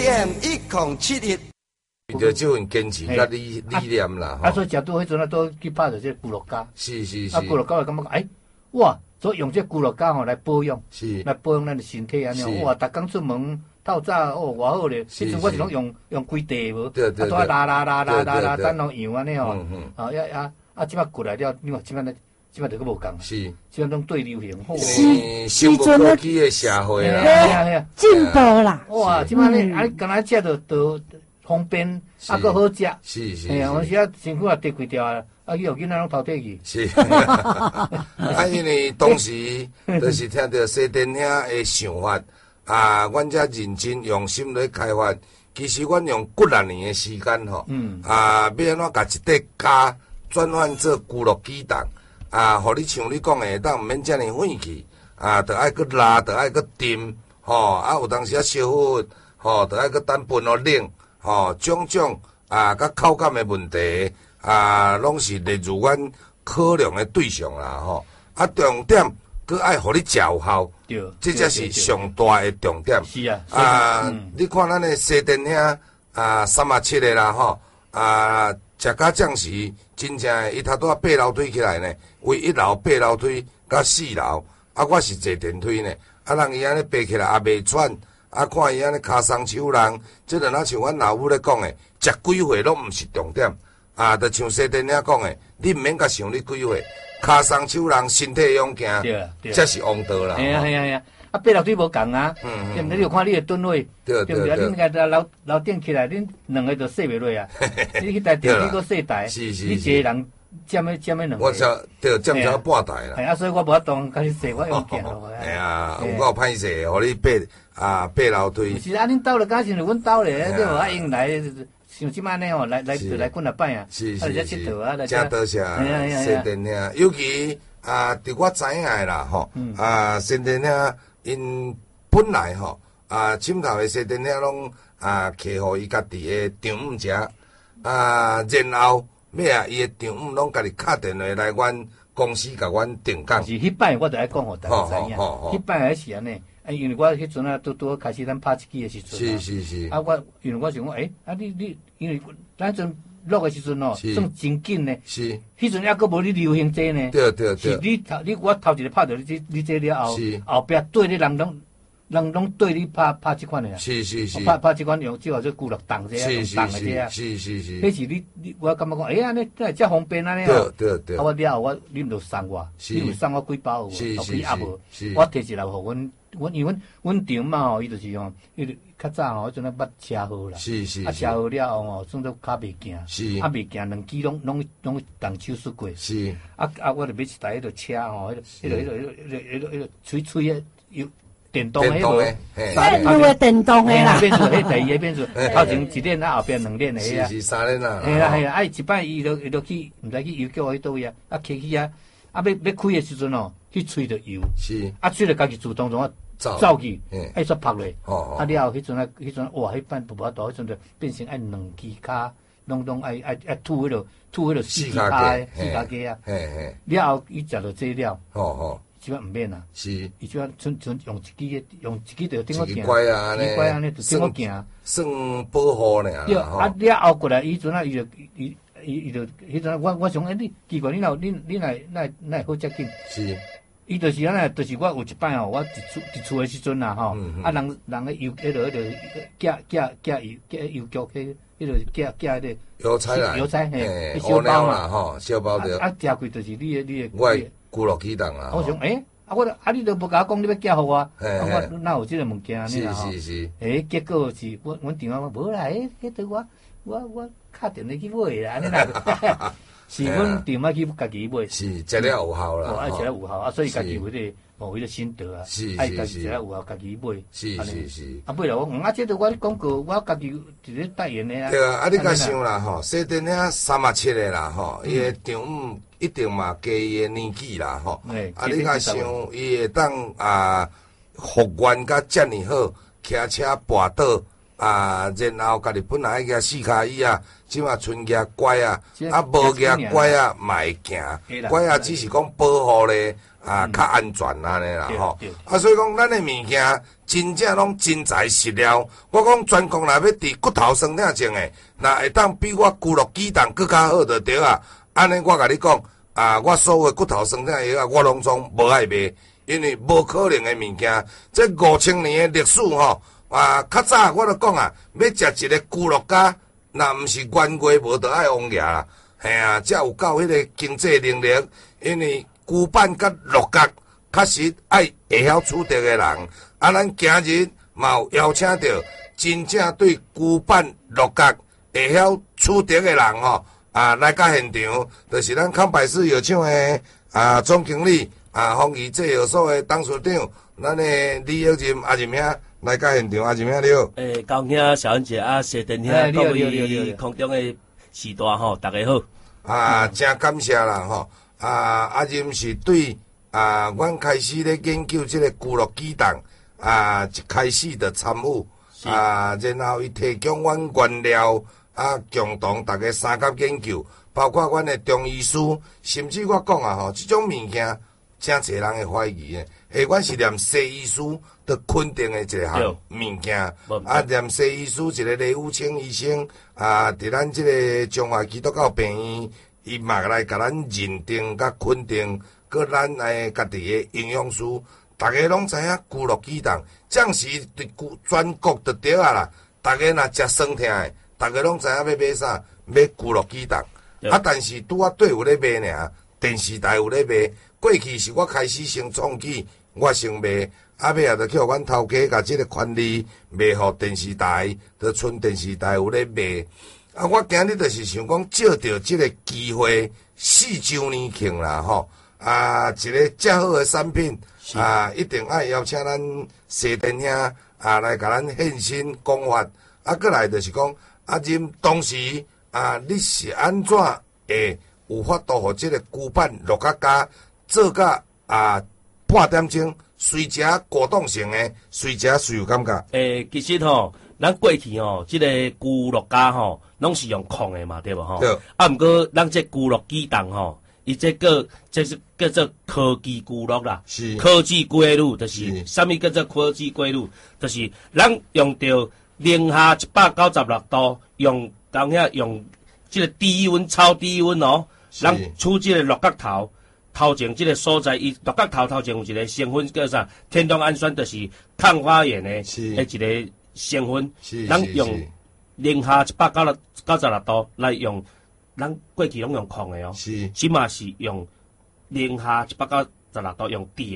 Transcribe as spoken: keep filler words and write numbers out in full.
M 一零七一。 就这份坚持甲理理念啦。 啊，所以食到迄阵啊，都去拍着这咕噜胶。 是是是。 啊，咕噜胶就感觉哎，哇，所以用这咕噜胶吼来保养， 是来保养咱的身体安尼。哇，逐工出门透早哦，偌好咧。迄阵我是拢用用规地无， 对对对。 啊，拉拉拉拉拉拉，等拢样安尼吼。嗯嗯。啊，呀呀，啊，即摆过来了，你看即摆咧。即摆就佫无共， 是， 即摆拢对流行， 是，生物科技的社会啦， 系啊系啊， 进步啦。 哇，即摆咧，啊，你干那食着都方便，啊，佫好食， 是是。 哎呀，有时啊，身躯也跌几条啊，啊，以后囡仔拢偷摕去。 是。啊，因为当时就是听到西电兄的想法，啊，阮遮认真用心来开发，其实阮用几六年的时间吼，嗯，啊，要安怎甲一块胶转换做咕噜鸡蛋。啊，互你像你讲的，当毋免遮尔费气，啊，着爱佮拉，着爱佮炖，吼，啊，有当时啊烧好，吼，着爱佮等分互冷，吼，种种啊，甲口感的问题，啊，拢是列入阮考量的对象啦，吼，啊，重点佮爱互你食有效， 对， 这才是上大的重点。 是啊， 啊，嗯、你看咱的西电兄啊，三啊七的啦，吼，啊。食甲暂时真正诶，伊头拄啊爬楼梯起来呢，为一楼爬楼梯甲四楼，啊，我是坐电梯呢，啊，人伊安尼爬起来也袂喘，啊，看伊安尼骹松手人，即个若像阮老母咧讲诶，食几岁拢毋是重点，啊，就像西电兄讲诶，你毋免甲想你几岁，骹松手人身体勇行，才是王道啦。 系啊系啊系啊。啊，爬楼梯无共啊，嗯嗯，你就看你的吨位，对不对？恁家楼楼顶起来，恁两个就坐袂落啊。你去台电梯个坐台，你一个人占要占要两个。 我才对占超半台啦。 系啊，所以我无法当开始坐，我用行落去。系啊，有够歹势，互你爬啊爬楼梯。 是啊，恁兜了敢是阮兜咧，对无？啊，因来像即摆呢吼，来来来滚啊摆啊， 是是是， 真多谢新电兄，尤其啊，伫我知影诶啦吼，啊，新电兄。因本来吼啊，深头的西电兄拢啊，客互伊家己的丈姆食啊，然后要啊，伊的丈姆拢家己敲电话来阮公司甲阮定岗。 是迄摆我就爱讲互大家知影，迄摆迄是安尼，啊，因为我迄阵啊，拄拄开始咱拍机的时阵， 是是是， 啊，我因为我想讲，诶，啊，你你因为咱阵录的时阵哦，算真紧呢， 是， 迄阵抑阁无你流行这呢， 对对对， 是你头你我头一个拍着你这你这了后，后壁对你人拢人拢对你拍拍即款的啊， 是是是， 拍拍即款用即号做骨碌动这啊，动的这啊， 是是是， 迄是你你我感觉讲，诶，安尼真系遮方便安尼啊，对对对， 啊我了后我恁就送我，你有送我几包有无？后边也无，我摕一来互阮。阮因为阮阮丈嘛吼，伊就是吼，伊就较早吼，迄阵咧捌车祸啦， 是是， 啊车祸了后吼，算做骹袂行， 是， 啊袂行，两支拢拢拢动手术过， 是， 啊啊，我就买一台迄个车吼，迄个迄个迄个迄个迄个迄个吹吹诶，有电动诶，迄个，三六诶电动诶啦， 变做迄第二个变做，头前一链啊，后边两链诶啊， 是是三链啊， 系啦系啦，啊一摆伊就伊就去，毋知去邮局迄倒位啊，啊开去啊，啊要要开诶时阵吼，去吹着油， 是， 啊吹着家己自动从啊。走去，爱煞拍落，啊了后迄阵啊，迄阵哇，迄摆无法度，迄阵就变成爱两支骹，拢拢爱爱爱吐迄落，吐迄落四支骹诶，四骹鸡啊，了后伊食着这了，即摆毋免啦， 是， 伊即摆剩剩用一支用一支着顶我行， 乖啊， 呢，乖啊，呢就顶我行， 算保护呢， 对，啊了后过来，伊阵啊，伊就伊伊伊就迄阵我我想，诶，你奇怪，你若你你若若若好接近， 是。 伊就是安尼，就是我有一摆吼，我伫厝伫厝诶时阵啦吼，啊人人诶邮迄落迄落寄寄寄邮寄邮局去，迄落寄寄迄个邮差啦， 邮差嘿，小包啦吼，小包着。 啊，食过就是你诶你诶。 我咕噜鸡蛋啦。 我想诶，啊我啊你都无甲我讲你要寄互我，啊我哪有即个物件呢？ 是是是。 诶，结果是我阮电话讲无啦，诶，迄对我我我敲电话去买啦，安尼啦。是阮电话去家己买， 是食了有效啦， 哦，食了有效啊，所以家己有迄个哦，迄个心得啊，爱家己食了有效，家己买， 是是是。 啊，买了我啊，这都我广告，我家己直接代言的啊。 对啊，啊，你甲想啦吼，西电兄三十七个啦吼，伊个丈姆一定嘛加伊个年纪啦吼，啊，你甲想伊会当啊复原甲遮尔好，骑车跋倒。啊，然后家己本来爱举四脚椅啊，即马剩举拐啊，啊无举拐啊嘛会行，拐啊只是讲保护咧， 啊较安全安尼啦吼。啊，所以讲咱的物件真正拢真材实料。我讲全国若要伫骨头酸痛症的，若会当比我骨肉鸡蛋更较好就对啊。安尼我甲你讲啊，我所有骨头酸痛药啊，我拢总无爱卖，因为无可能的物件。这五千年的历史吼。啊，较早我著讲啊，要食一个猪肉夹，若毋是原月无得爱王爷啦，嘿啊，才有够迄个经济能力。因为猪板甲肉夹，确实爱会晓处理的人。啊，咱今日嘛有邀请到真正对猪板肉夹会晓处理的人吼，啊，来到现场，就是咱康百氏药厂的啊总经理啊，丰益制药所的董事长，咱的李友任阿任兄。来到现场，阿任兄你好。 诶，高兄、小恩姐啊，谢电兄，各位空中的时代吼，大家好。 啊，真感谢啦吼！啊，阿任是对啊，阮开始咧研究即个猪肉鸡蛋啊，一开始就参与啊，然后伊提供阮原料啊，共同大家三甲研究，包括阮的中医师，甚至我讲啊吼，即种物件真侪人会怀疑诶。诶，阮是念西医师，得肯定诶一项物件。啊，念西医师一个李武清医生啊，伫咱即个中华基督教病院，伊嘛来甲咱认定甲肯定，搁咱诶家己诶营养师，大家拢知影猪肉鸡蛋，暂时对全国就对啊啦。大家若食酸痛诶，大家拢知影要买啥，买猪肉鸡蛋。啊，但是拄啊对有咧卖尔，电视台有咧卖。过去是我开始先创起，我先卖，后尾也着去互阮头家甲即个权利卖互电视台，着剩电视台有咧卖。啊，我今日就是想讲，借着即个机会，四周年庆啦吼，啊，一个遮好诶产品，啊，一定爱邀请咱西电兄啊来甲咱现身讲法。啊，过来就是讲，啊，任当时啊，你是安怎会有法度互即个猪板肉夹夹？做甲啊半点钟，随食果冻型诶，随食随有感觉。 诶，其实吼，咱过去吼，即、這个猪肉夹吼，拢是用控诶嘛，对无吼？ 对。 啊，毋过咱这猪肉鸡蛋吼，伊这个这是叫做科技猪肉啦， 是科技龟乳，就是啥物叫做科技龟乳，就是咱用到零下一百九十六度，用当遐用即个低温、超低温哦，咱取即个肉夹头。头前即个所在，伊肉夹头头前有一个成分叫啥？天冬氨酸，就是抗发炎的诶一个成分。咱用零下一百九十九十六度来用，咱过去拢用控的哦，即嘛是用零下一百九十六度用低的。